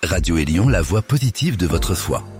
Radio Élion, la voix positive de votre foi.